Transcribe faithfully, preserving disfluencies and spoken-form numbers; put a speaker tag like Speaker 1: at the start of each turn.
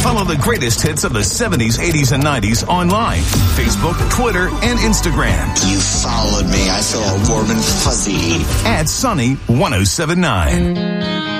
Speaker 1: Follow the greatest hits of the seventies, eighties, and nineties online. Facebook, Twitter, and Instagram.
Speaker 2: You followed me. I feel all warm and fuzzy.
Speaker 1: At Sunny ten seventy-nine.